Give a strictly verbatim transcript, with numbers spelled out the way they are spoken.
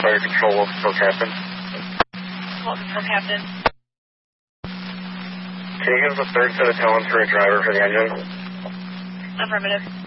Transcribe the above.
Fire Control, Wilson for Captain. Wilson for Captain. Can you give us a third set of talents for a driver for the engine? Affirmative.